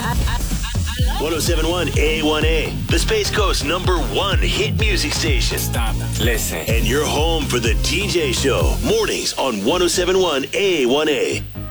1071 A1A, the Space Coast #1 hit music station. Stop. Listen. And you're home for the DJ Show, mornings on 1071 A1A.